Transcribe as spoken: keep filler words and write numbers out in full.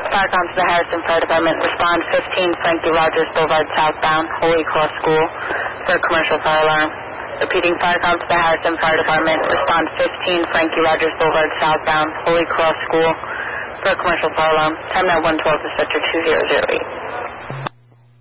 Firecom to the Harrison Fire Department. Respond fifteen Frankie Rogers Boulevard southbound, Holy Cross School for a commercial fire alarm. Repeating, Firecom to the Harrison Fire Department. Respond fifteen Frankie Rogers Boulevard southbound, Holy Cross School for a commercial fire alarm. Time now one twelve, dispatcher two zero zero eight.